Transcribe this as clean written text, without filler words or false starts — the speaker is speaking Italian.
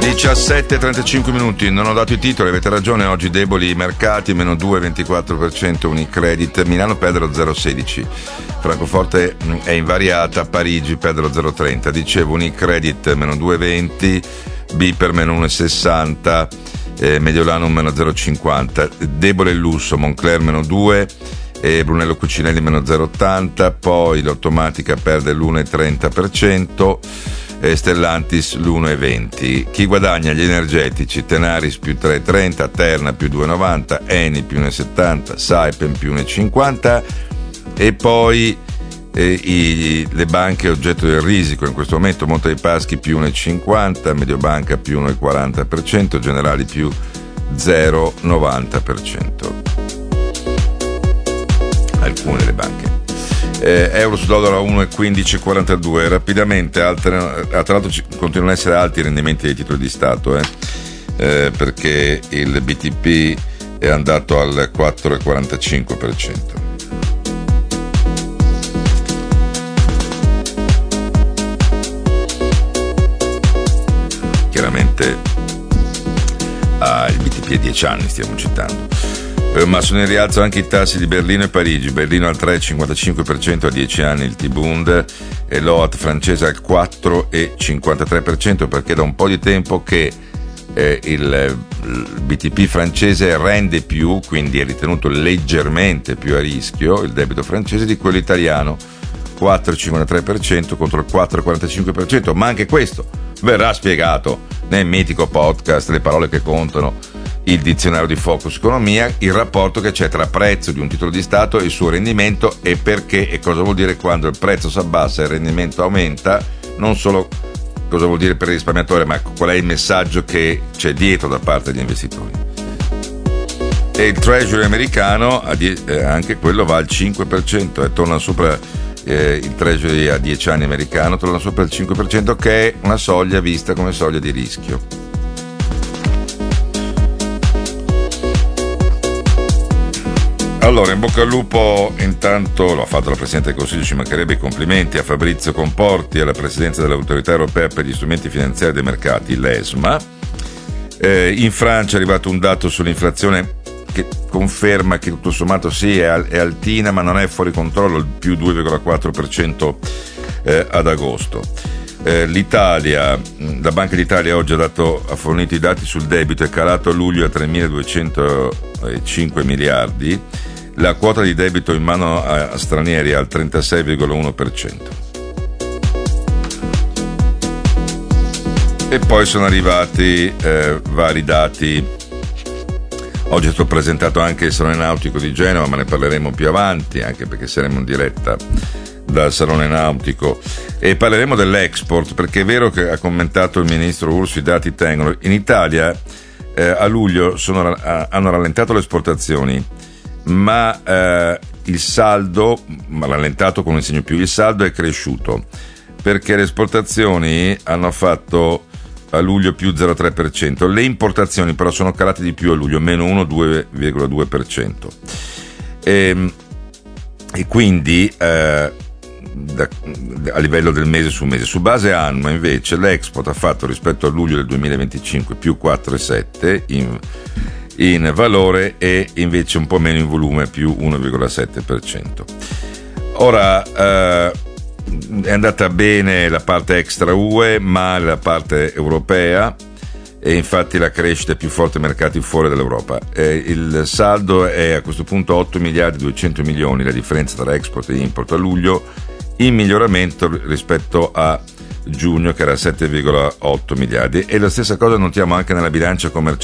17:35 minuti, non ho dato i titoli, avete ragione, oggi deboli i mercati, meno 2,24%, Unicredit, Milano perde lo 0,16%, Francoforte è invariata, Parigi perde lo 0,30%, dicevo Unicredit meno 2,20%, Biper meno 1,60%, Mediolanum meno 0,50%, debole il lusso, Moncler meno 2%, e Brunello Cucinelli meno 0,80%, poi l'automatica perde l'1,30%, Stellantis l'1,20%. Chi guadagna? Gli energetici, Tenaris più 3,30%, Terna più 2,90%, Eni più 1,70%, Saipem più 1,50%, e poi le banche oggetto del risico in questo momento: Monte dei Paschi più 1,50%, Mediobanca più 1,40%, Generali più 0,90%. Alcune delle banche. Euro su dollaro a 1,1542. Rapidamente tra l'altro continuano ad essere alti i rendimenti dei titoli di Stato, perché il BTP è andato al 4,45%. Chiaramente il BTP è 10 anni, stiamo citando. Ma sono in rialzo anche i tassi di Berlino e Parigi. Berlino al 3,55% a 10 anni il T-Bund, e l'OAT francese al 4,53%, perché da un po' di tempo che il BTP francese rende più, quindi è ritenuto leggermente più a rischio il debito francese di quello italiano, 4,53% contro il 4,45%, ma anche questo verrà spiegato nel mitico podcast Le parole che contano, il dizionario di Focus Economia, il rapporto che c'è tra prezzo di un titolo di Stato e il suo rendimento, e perché e cosa vuol dire quando il prezzo si abbassa e il rendimento aumenta, non solo cosa vuol dire per il risparmiatore, ma qual è il messaggio che c'è dietro da parte degli investitori. E il Treasury americano, anche quello va al 5%, e torna sopra il Treasury a 10 anni americano, torna sopra il 5%, che è una soglia vista come soglia di rischio. Allora, in bocca al lupo, intanto lo ha fatto la Presidente del Consiglio, ci mancherebbe, i complimenti a Fabrizio Comporti, alla Presidenza dell'Autorità Europea per gli Strumenti Finanziari dei Mercati, l'ESMA. In Francia è arrivato un dato sull'inflazione che conferma che tutto sommato sì, è altina, ma non è fuori controllo, il più 2,4% ad agosto. L'Italia, la Banca d'Italia oggi ha fornito i dati sul debito, è calato a luglio a 3.205 miliardi, la quota di debito in mano a stranieri è al 36,1%. E poi sono arrivati vari dati. Oggi è stato presentato anche il Salone Nautico di Genova, ma ne parleremo più avanti, anche perché saremo in diretta dal Salone Nautico, e parleremo dell'export, perché è vero che ha commentato il ministro Urso, i dati tengono. In Italia a luglio hanno rallentato le esportazioni, ma il saldo, rallentato con un segno più, il saldo è cresciuto, perché le esportazioni hanno fatto a luglio più 0,3%, le importazioni però sono calate di più a luglio, meno 2,2%, e quindi a livello del mese su mese. Su base annua invece l'export ha fatto rispetto a luglio del 2025 più 4,7% in valore, e invece un po' meno in volume, più 1,7%. Ora è andata bene la parte extra UE, ma la parte europea, e infatti la crescita è più forte ai mercati fuori dall'Europa. Il saldo è a questo punto 8 miliardi 200 milioni, la differenza tra export e import a luglio, in miglioramento rispetto a giugno che era 7,8 miliardi, e la stessa cosa notiamo anche nella bilancia commerciale.